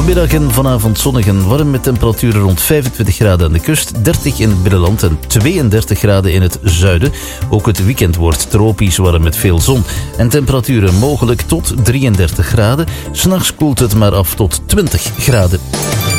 Vanmiddag en vanavond zonnig en warm met temperaturen rond 25 graden aan de kust, 30 in het binnenland en 32 graden in het zuiden. Ook het weekend wordt tropisch warm met veel zon en temperaturen mogelijk tot 33 graden. 's Nachts koelt het maar af tot 20 graden.